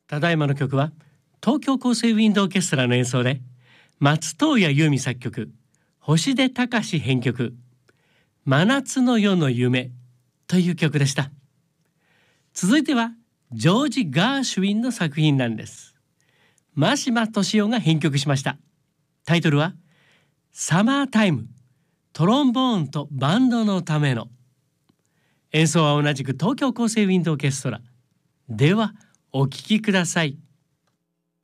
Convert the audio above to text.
ただいまの曲は東京高生ウィンドオーケストラの演奏で、松任谷由実作曲、星出隆編曲、真夏の夜の夢という曲でした。続いてはジョージ・ガーシュウィンの作品なんです。真島俊夫が編曲しました。タイトルはサマータイム、トロンボーンとバンドのための。演奏は同じく東京高生ウィンドオーケストラ。ではお聴きください。